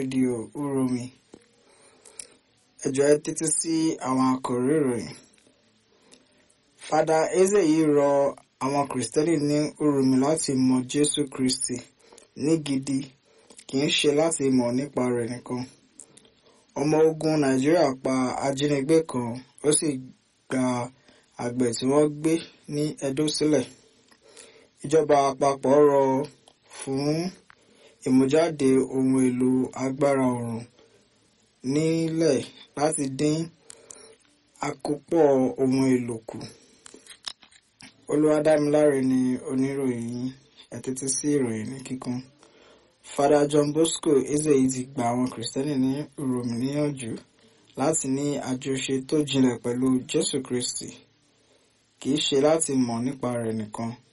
rédíò Uromi. Ẹ jọ̀ọ́ ẹ tẹ́tí sí àwọn àkòrí ìròyìn. Fada Eze yìí rọ àwọn Kìrìsìtẹ́nì ní Uromi láti mọ Jésù Kristi ní gidi, kì í ṣe láti mọ̀ nípa rẹ̀ nìkan. Ọmọ ogun Nàìjíríà pa ajínigbé kan, ó sì gba àgbẹ̀ tí wọ́n gbé ní Edo sílẹ̀. Ìjọba àpapọ̀ rọ fún ìmújáde ohun èlò agbára oòrùn nílẹ̀ láti dín àkópọ̀ ohun èlò kù. Olúwadámiláre ni oníròyìn yìí. Ẹ tẹ́tí sí ìròyìn ní kíkún. Fada John Bosco Ezeyi ti gba àwọn Kìrìsìtẹ́nì ní Uromi níyànjú láti ní àjọṣe tó jinlẹ̀ pẹ̀lú Jésù Kristi, kì í ṣe láti mọ̀ nípa rẹ̀ nìkan.